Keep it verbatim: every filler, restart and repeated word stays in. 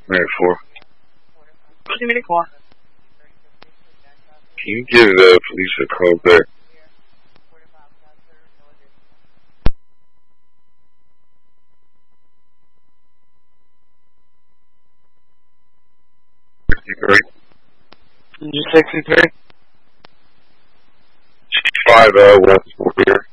Minute four. Minute four. Can you give the police a call back? sixty-three? Five, uh, one, four here.